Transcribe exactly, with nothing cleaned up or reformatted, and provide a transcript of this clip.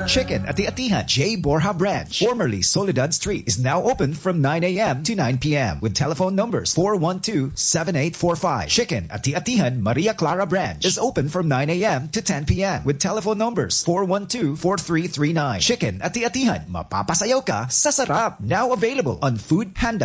Chicken at the Atihan J. Borja branch, formerly Soledad Street, is now open from nine a.m. to nine p.m. with telephone numbers four one two, seven eight four five. Chicken at the Atihan Maria Clara branch is open from nine a.m. to ten p.m. with telephone numbers four one two, four three three nine. Chicken at the Atihan, mapapasayaw ka sa sarap. Now available on Food Panda.